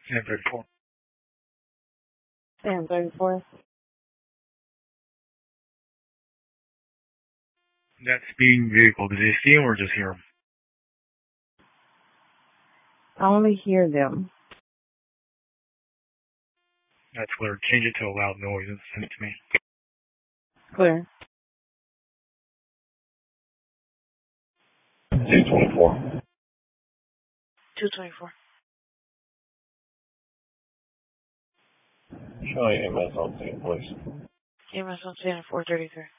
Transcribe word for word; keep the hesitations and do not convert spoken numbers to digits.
Sam thirty-four. Sam thirty-four. That speeding vehicle, did they see him or just hear him? I only hear them. That's clear. Change it to a loud noise and send it to me. Clear. two twenty-four. two twenty-four. Show me M S on scene, please. M S on scene at four thirty-three.